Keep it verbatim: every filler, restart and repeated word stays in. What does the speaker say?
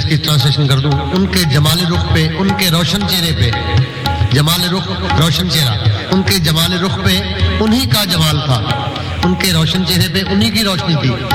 इसकी ट्रांसलेशन कर दूं, उनके जमाल रुख पे, उनके रोशन चेहरे पे, जमाल रुख रोशन चेहरा, उनके जमाल रुख पे उन्हीं का जमाल था, उनके रोशन चेहरे पे उन्हीं की रोशनी थी।